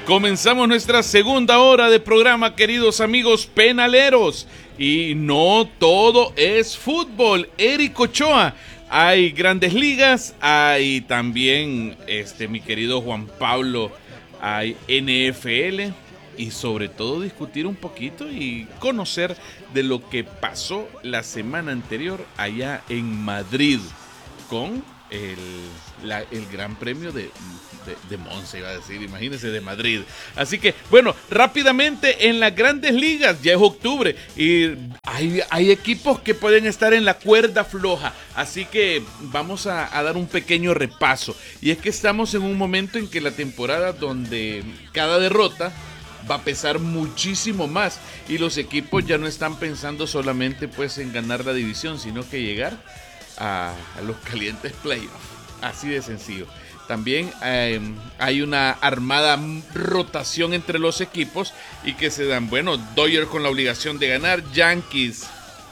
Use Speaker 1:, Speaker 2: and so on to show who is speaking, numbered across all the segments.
Speaker 1: Comenzamos nuestra segunda hora de programa, queridos amigos penaleros. Y no todo es fútbol. Eric Ochoa, hay grandes ligas, hay también, mi querido Juan Pablo, hay NFL y sobre todo discutir un poquito y conocer de lo que pasó la semana anterior allá en Madrid con el Gran Premio de Monza, iba a decir, imagínense, de Madrid. Así que, bueno, rápidamente en las grandes ligas, ya es octubre y hay equipos que pueden estar en la cuerda floja, así que vamos a dar un pequeño repaso. Y es que estamos en un momento en que la temporada donde cada derrota va a pesar muchísimo más y los equipos ya no están pensando solamente pues en ganar la división, sino que llegar a los calientes playoffs, así de sencillo. También hay una armada rotación entre los equipos y que se dan, bueno, Dodgers con la obligación de ganar, Yankees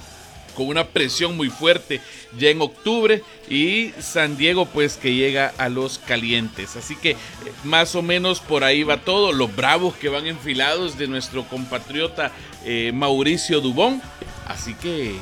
Speaker 1: con una presión muy fuerte ya en octubre y San Diego pues que llega a los calientes. Así que más o menos por ahí va todo. Los Bravos que van enfilados de nuestro compatriota Mauricio Dubón. Así que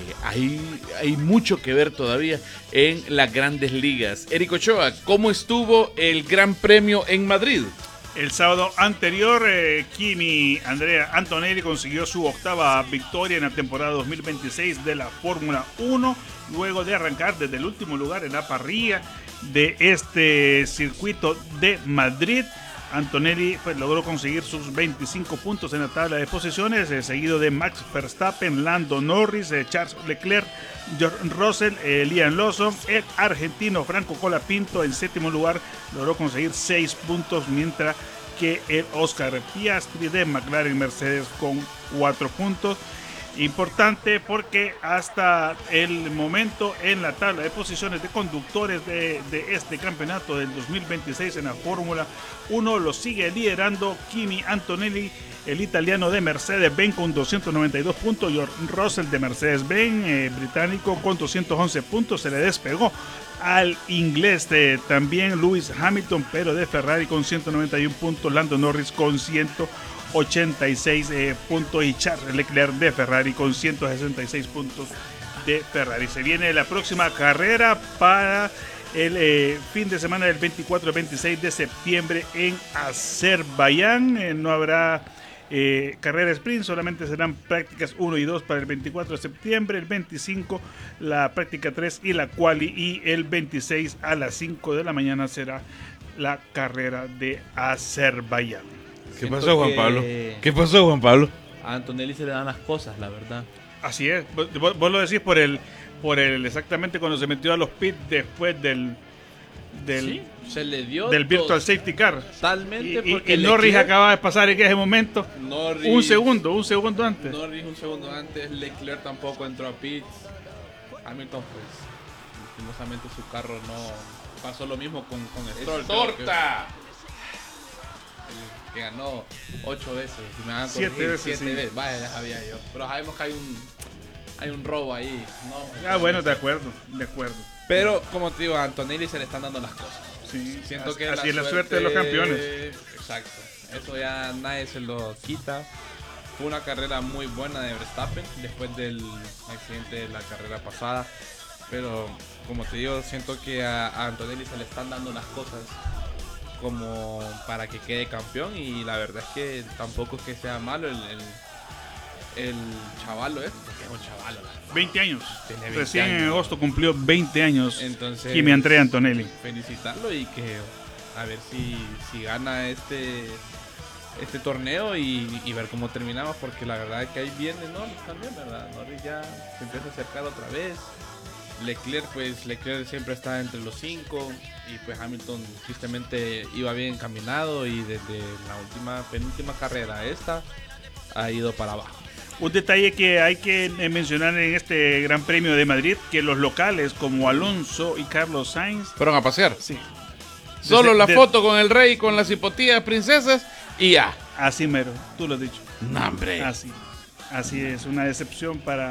Speaker 1: hay mucho que ver todavía en las grandes ligas. Eric Ochoa, ¿cómo estuvo el Gran Premio en Madrid?
Speaker 2: El sábado anterior, Kimi Andrea Antonelli consiguió su octava victoria en la temporada 2026 de la Fórmula 1, luego de arrancar desde el último lugar en la parrilla de este circuito de Madrid. Antonelli logró conseguir sus 25 puntos en la tabla de posiciones, seguido de Max Verstappen, Lando Norris, Charles Leclerc, George Russell, Liam Lawson. El argentino Franco Colapinto en séptimo lugar logró conseguir 6 puntos, mientras que el Oscar Piastri de McLaren Mercedes con 4 puntos. Importante porque hasta el momento en la tabla de posiciones de conductores de este campeonato del 2026 en la Fórmula 1 lo sigue liderando Kimi Antonelli, el italiano de Mercedes-Benz con 292 puntos, George Russell de Mercedes-Benz británico con 211 puntos, se le despegó al inglés también Lewis Hamilton, pero de Ferrari con 191 puntos, Lando Norris con 186 puntos y Charles Leclerc de Ferrari con 166 puntos de Ferrari. Se viene la próxima carrera para el fin de semana del 24 al 26 de septiembre en Azerbaiyán. No habrá carrera sprint, solamente serán prácticas 1 y 2 para el 24 de septiembre, el 25 la práctica 3 y la quali, y el 26 a las 5 de la mañana será la carrera de Azerbaiyán.
Speaker 1: ¿Qué pasó, Juan Pablo? ¿Qué pasó, Juan Pablo?
Speaker 3: A Antonelli se le dan las cosas, la verdad.
Speaker 2: Así es. Vos lo decís por el exactamente cuando se metió a los pits después del
Speaker 3: sí, se le dio
Speaker 2: del Virtual Safety Car.
Speaker 3: Totalmente.
Speaker 2: Y Norris acaba de pasar en ese momento.
Speaker 3: Norris,
Speaker 2: un segundo antes.
Speaker 3: Norris un segundo antes. Leclerc tampoco entró a pits. Hamilton, pues, lastimosamente su carro no pasó lo mismo con Stroll.
Speaker 1: ¡Torta!
Speaker 3: Que ganó 8 veces. Si me van a
Speaker 2: 7 veces.
Speaker 3: Sí. Veces. Vaya, ya sabía yo. Pero sabemos que hay un robo ahí, ¿no?
Speaker 2: Bueno, de acuerdo.
Speaker 3: Pero, como te digo, a Antonelli se le están dando las cosas.
Speaker 2: Sí,
Speaker 3: siento que
Speaker 2: así es la suerte de los campeones.
Speaker 3: Exacto. Eso ya nadie se lo quita. Fue una carrera muy buena de Verstappen después del accidente de la carrera pasada. Pero, como te digo, siento que a Antonelli se le están dando las cosas como para que quede campeón, y la verdad es que tampoco es que sea malo el chavalo porque es un chavalo.
Speaker 2: 20 años.
Speaker 3: Tiene 20
Speaker 2: Recién
Speaker 3: años.
Speaker 2: en agosto cumplió 20 años.
Speaker 3: Entonces,
Speaker 2: Kimi Andrea Antonelli.
Speaker 3: Felicitarlo y que a ver si gana este torneo y ver cómo terminamos, porque la verdad es que ahí viene Norris también, ¿verdad? Norris ya se empieza a acercar otra vez. Leclerc siempre está entre los 5, y pues Hamilton tristemente iba bien encaminado, y desde la penúltima carrera esta ha ido para abajo.
Speaker 2: Un detalle que hay que mencionar en este Gran Premio de Madrid, que los locales como Alonso y Carlos Sainz
Speaker 1: ¿fueron a pasear?
Speaker 2: Sí.
Speaker 1: Solo la foto con el rey, con las hipotías princesas y ya.
Speaker 2: Así mero, tú lo has dicho.
Speaker 1: No, hombre.
Speaker 2: Así es, una decepción para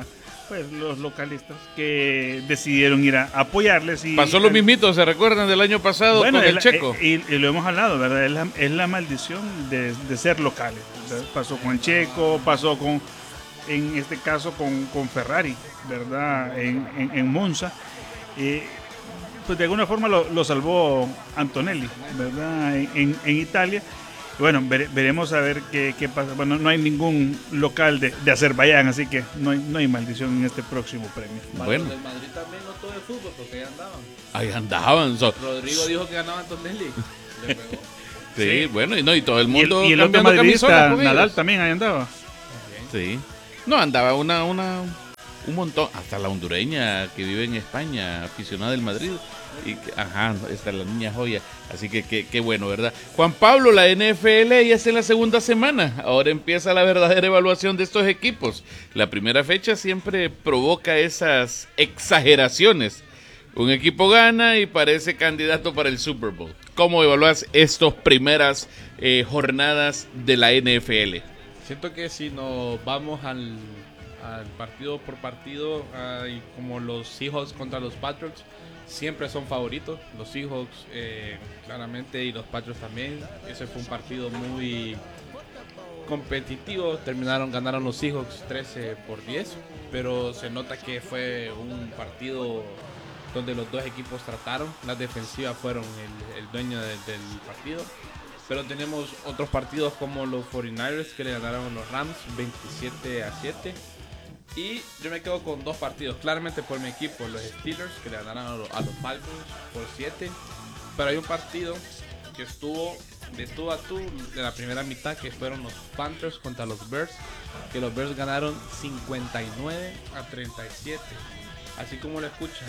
Speaker 2: pues los localistas que decidieron ir a apoyarles. Y
Speaker 1: pasó lo mismito, ¿se recuerdan del año pasado con el Checo?
Speaker 2: Y lo hemos hablado, ¿verdad? Es la maldición de ser locales. ¿Verdad? Pasó con el Checo, pasó en este caso con Ferrari, ¿verdad? En Monza. Pues de alguna forma lo salvó Antonelli, ¿verdad? En Italia. Bueno, veremos a ver qué pasa. Bueno, no hay ningún local de Azerbaiyán, así que no hay maldición en este próximo premio.
Speaker 1: Bueno.
Speaker 3: Del Madrid también no todo de fútbol, porque
Speaker 1: Ahí
Speaker 3: ahí andaban.
Speaker 1: andaban.
Speaker 3: Rodrigo dijo que ganaba Antonelli. Le pegó.
Speaker 1: Sí, bueno, y todo el mundo
Speaker 2: y el otro
Speaker 1: cambiando
Speaker 2: madridista,
Speaker 1: camisolas con
Speaker 2: Nadal,
Speaker 1: ellos.
Speaker 2: también ahí andaba.
Speaker 1: Sí. No, andaba un montón. Hasta la hondureña que vive en España, aficionada del Madrid. Y ajá, está la niña joya. Así que qué bueno, ¿verdad? Juan Pablo, la NFL ya está en la segunda semana. Ahora empieza la verdadera evaluación de estos equipos. La primera fecha siempre provoca esas exageraciones. Un equipo gana y parece candidato para el Super Bowl. ¿Cómo evalúas estas primeras jornadas de la NFL?
Speaker 3: Siento que si nos vamos al partido por partido, como los Seahawks contra los Patriots, siempre son favoritos. Los Seahawks claramente, y los Patriots también. Ese fue un partido muy competitivo. Ganaron los Seahawks 13-10, pero se nota que fue un partido donde los dos equipos trataron. Las defensivas fueron el dueño del partido. Pero tenemos otros partidos como los 49ers que le ganaron a los Rams 27-7. Y yo me quedo con dos partidos, claramente por mi equipo, los Steelers que le ganaron a los Falcons por 7. Pero hay un partido que estuvo de tú a tú de la primera mitad, que fueron los Panthers contra los Bears, que los Bears ganaron 59-37. Así como lo escuchan,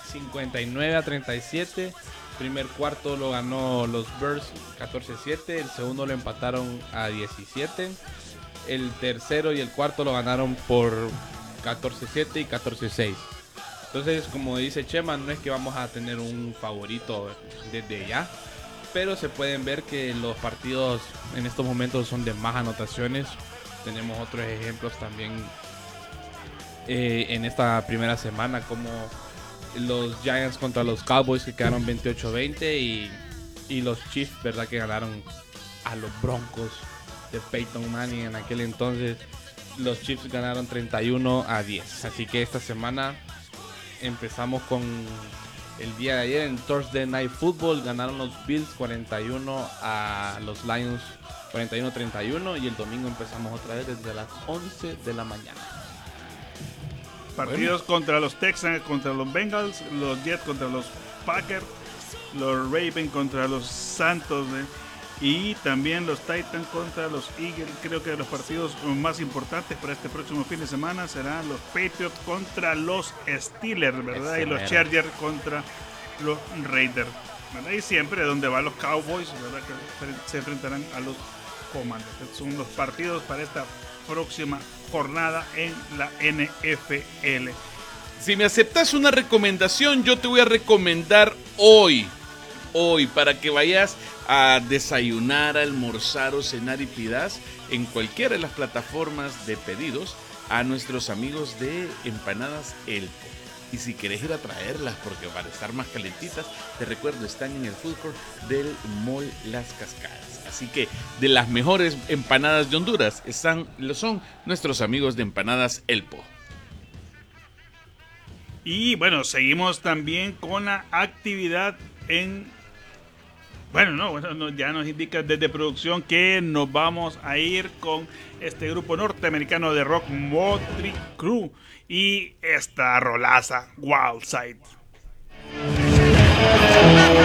Speaker 3: 59-37. Primer cuarto lo ganó los Bears 14-7, el segundo lo empataron a 17. El tercero y el cuarto lo ganaron por 14-7 y 14-6. Entonces, como dice Chema, no es que vamos a tener un favorito desde ya, pero se pueden ver que los partidos en estos momentos son de más anotaciones. Tenemos otros ejemplos también en esta primera semana, como los Giants contra los Cowboys, que quedaron 28-20, y los Chiefs, ¿verdad?, que ganaron a los Broncos de Peyton Manning en aquel entonces. Los Chiefs ganaron 31-10. Así que esta semana empezamos con el día de ayer en Thursday Night Football. Ganaron los Bills 41 a los Lions 41-31. Y el domingo empezamos otra vez desde las 11 de la mañana.
Speaker 2: Partidos contra los Texans, contra los Bengals, los Jets contra los Packers, los Ravens contra los Santos, y también los Titans contra los Eagles. Creo que los partidos más importantes para este próximo fin de semana serán los Patriots contra los Steelers, ¿verdad? Y los Chargers contra los Raiders, ¿verdad? Y siempre donde van los Cowboys, ¿verdad?, que se enfrentarán a los Commanders. Estos son los partidos para esta próxima jornada en la NFL.
Speaker 1: Si me aceptas una recomendación, yo te voy a recomendar hoy, para que vayas a desayunar, almorzar o cenar y pidas en cualquiera de las plataformas de pedidos a nuestros amigos de Empanadas El Po. Y si querés ir a traerlas, porque para estar más calentitas, te recuerdo, están en el food court del Mall Las Cascadas. Así que de las mejores empanadas de Honduras son nuestros amigos de Empanadas El Po.
Speaker 2: Y bueno, seguimos también con la actividad ya nos indica desde producción que nos vamos a ir con este grupo norteamericano de rock, Mötley Crüe, y esta rolaza, Wild Side.